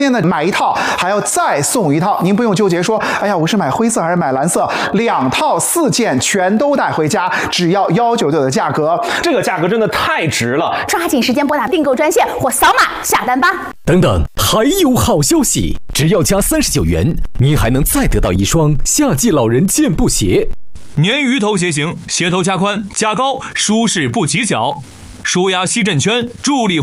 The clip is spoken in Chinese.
天呢买一套还要再送一套，您不用纠结说，哎呀，我是买灰色还是买蓝色，2套4件全都带回家，只要199的价格， 这个价格真的太值了！ 抓紧时间拨打订购专线或扫码下单吧。 等等，还有好消息！只要加39元，您还能再得到一双夏季老人健步鞋。 鲶鱼头鞋型，鞋头加宽加高，舒适不挤脚，舒压吸震圈，助力